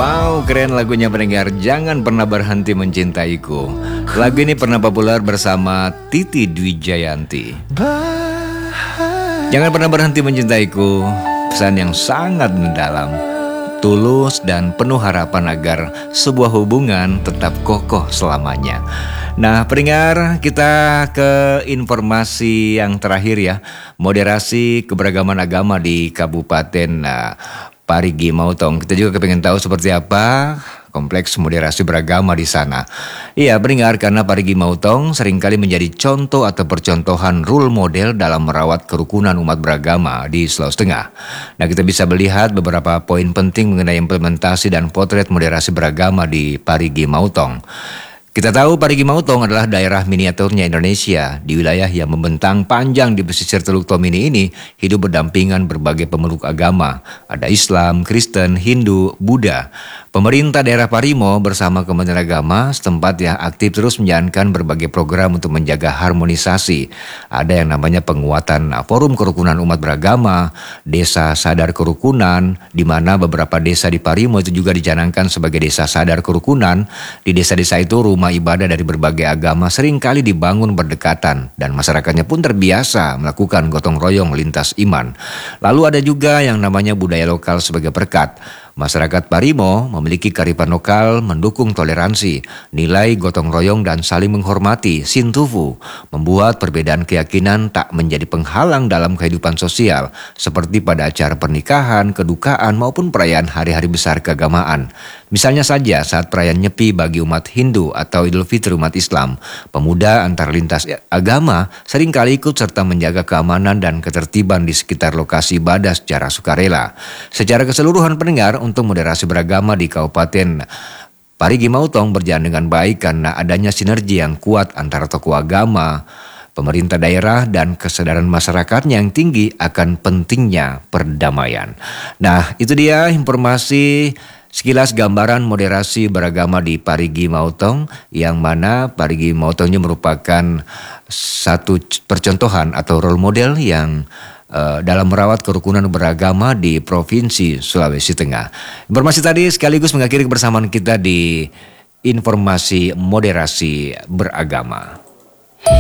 Wow, keren lagunya pendengar. Jangan pernah berhenti mencintaiku. Lagu ini pernah populer bersama Titi Dwi-Jayanti. Jangan pernah berhenti mencintaiku. Pesan yang sangat mendalam, tulus dan penuh harapan agar sebuah hubungan tetap kokoh selamanya. Nah, pendengar, kita ke informasi yang terakhir ya. Moderasi keberagaman agama di Kabupaten Parigi Motong. Kita juga kepengen tahu seperti apa kompleks moderasi beragama di sana. Iya, pendengar, karena Parigi Motong seringkali menjadi contoh atau percontohan role model dalam merawat kerukunan umat beragama di Sulawesi Tengah. Nah, kita bisa melihat beberapa poin penting mengenai implementasi dan potret moderasi beragama di Parigi Motong. Kita tahu Parigi Motong adalah daerah miniaturnya Indonesia. Di wilayah yang membentang panjang di pesisir Teluk Tomini ini hidup berdampingan berbagai pemeluk agama. Ada Islam, Kristen, Hindu, Buddha. Pemerintah daerah Parimo bersama Kementerian Agama setempat yang aktif terus menjalankan berbagai program untuk menjaga harmonisasi. Ada yang namanya penguatan forum kerukunan umat beragama, desa sadar kerukunan, di mana beberapa desa di Parimo itu juga dicanangkan sebagai desa sadar kerukunan. Di desa-desa itu rumah ibadah dari berbagai agama seringkali dibangun berdekatan dan masyarakatnya pun terbiasa melakukan gotong royong lintas iman. Lalu ada juga yang namanya budaya lokal sebagai perekat. Masyarakat Parimo memiliki kearifan lokal, mendukung toleransi, nilai gotong royong dan saling menghormati, sintufu, membuat perbedaan keyakinan tak menjadi penghalang dalam kehidupan sosial, seperti pada acara pernikahan, kedukaan maupun perayaan hari-hari besar keagamaan. Misalnya saja saat perayaan Nyepi bagi umat Hindu atau Idul Fitri umat Islam, pemuda antar lintas agama seringkali ikut serta menjaga keamanan dan ketertiban di sekitar lokasi ibadah secara sukarela. Secara keseluruhan pendengar, untuk moderasi beragama di Kabupaten Parigi Motong berjalan dengan baik karena adanya sinergi yang kuat antara tokoh agama, pemerintah daerah, dan kesadaran masyarakatnya yang tinggi akan pentingnya perdamaian. Nah, itu dia informasi sekilas gambaran moderasi beragama di Parigi Motong, yang mana Parigi Motong ini merupakan satu percontohan atau role model yang dalam merawat kerukunan beragama di Provinsi Sulawesi Tengah. Informasi tadi sekaligus mengakhiri kebersamaan kita di informasi moderasi beragama.